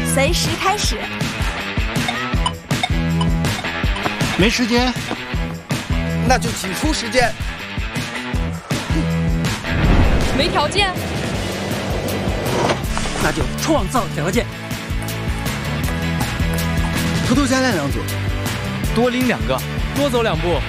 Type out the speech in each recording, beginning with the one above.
随时开始。 没时间， 那就挤出时间。 没条件， 那就创造条件。 偷偷加练2组， 多拎2个，多走2步。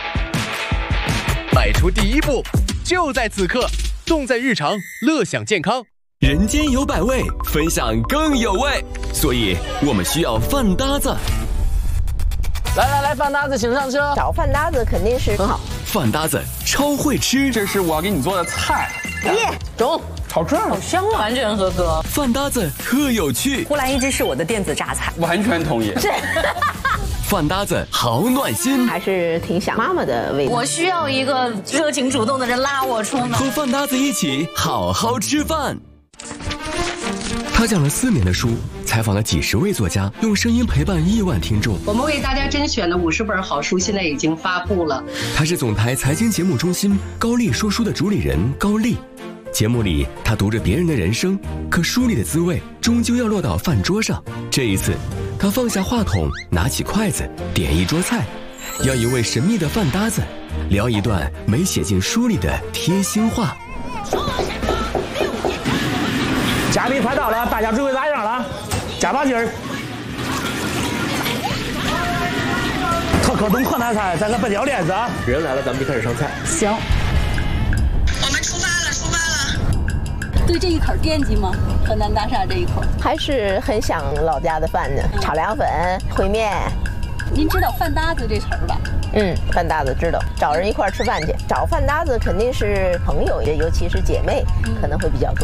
迈出第一步，就在此刻，动在日常，乐享健康。 人间有百味，分享更有味，所以我们需要饭搭子。 来，饭搭子请上车。 找饭搭子肯定是很好。 饭搭子超会吃， 这是我要给你做的菜。 耶，中， 好吃，好香啊，完全合格。 饭搭子特有趣， 呼兰一直是我的电子榨菜， 完全同意。 是。 饭搭子好暖心， 还是挺想妈妈的味道。 我需要一个热情主动的人拉我出门。 和饭搭子一起好好吃饭。他讲了4年的书，采访了几十位作家，用声音陪伴亿万听众。 我们为大家甄选的50本好书现在已经发布了。 他是总台财经节目中心高丽说书的主理人高丽。节目里他读着别人的人生，可书里的滋味终究要落到饭桌上。这一次他放下话筒，拿起筷子，点一桌菜，要一位神秘的饭搭子聊一段没写进书里的贴心话。 嘉宾快到了，大家准备咋样了？加把劲儿！特可东河南菜，咱可不掉链子啊！ 人来了，咱们就开始上菜。 行。 我们出发了。 对这一口惦记吗？河南大厦这一口， 还是很想老家的饭呢。炒凉粉、烩面。 您知道饭搭子这词儿吧？ 饭搭子知道，找人一块儿吃饭去。找饭搭子肯定是朋友，尤其是姐妹，可能会比较多。